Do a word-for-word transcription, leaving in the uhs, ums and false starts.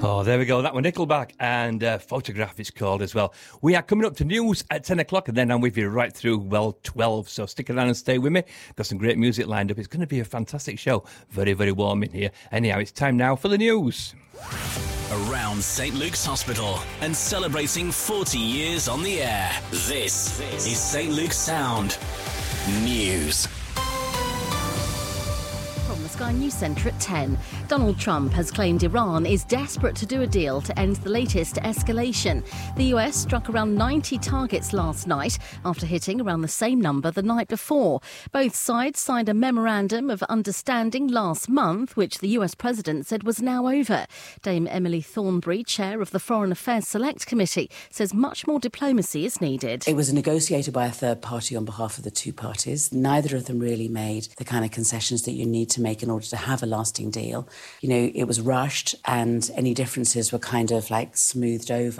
Oh, there we go. That one, Nickelback, and uh, Photograph it's called as well. We are coming up to news at ten o'clock, and then I'm with you right through, well, twelve. So stick around and stay with me. Got some great music lined up. It's going to be a fantastic show. Very, very warm in here. Anyhow, it's time now for the news. Around Saint Luke's Hospital and celebrating forty years on the air. This is Saint Luke's Sound News. From the Sky News Centre at ten. Donald Trump has claimed Iran is desperate to do a deal to end the latest escalation. The U S struck around ninety targets last night after hitting around the same number the night before. Both sides signed a memorandum of understanding last month, which the U S president said was now over. Dame Emily Thornberry, chair of the Foreign Affairs Select Committee, says much more diplomacy is needed. It was negotiated by a third party on behalf of the two parties. Neither of them really made the kind of concessions that you need to make in order to have a lasting deal. You know, it was rushed and any differences were kind of like smoothed over.